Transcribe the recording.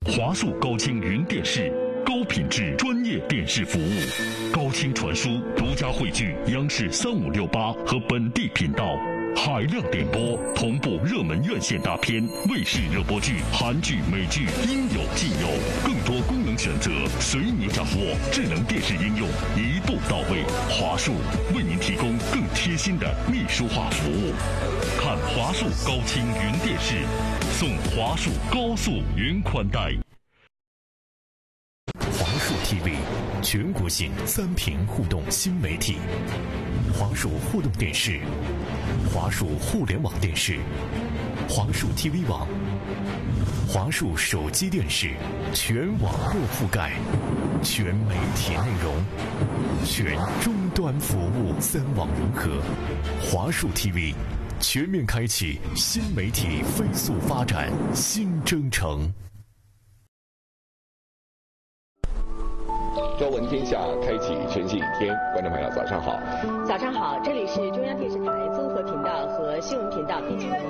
华数高清云电视，高品质专业电视服务。高清传输独家汇聚央视3568和本地频道，海量点播同步热门院线大片、卫视热播剧、韩剧、美剧，应有尽有。更多功能选择随你掌握，智能电视应用一步到位。华数为您提供更贴心的秘书化服务。看华数高清云电视，送华数高速云宽带。 华数 TV 全国性3屏互动新媒体，华数互动电视、华数互联网电视、华数 TV 网、华数手机电视，全网络覆盖，全媒体内容，全终端服务，3网融合。华数 TV 全面开启新媒体飞速发展新征程。 朝闻天下，开启全新一天。观众朋友，早上好。 早上好，这里是中央电视台综合频道和新闻频道一起